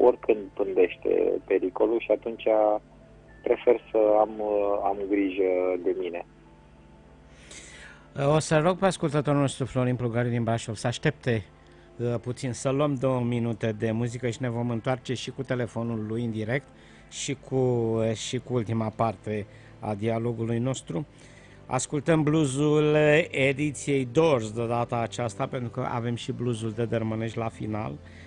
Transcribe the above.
oricând pândește pericolul și atunci prefer să am grijă de mine. O să rog pe ascultătorul nostru Florin Plugariu din Brașov să aștepte puțin, să luăm 2 minute de muzică și ne vom întoarce și cu telefonul lui în direct și cu ultima parte a dialogului nostru. Ascultăm bluesul ediției Doors de data aceasta, pentru că avem și bluesul de Dărmănești la final.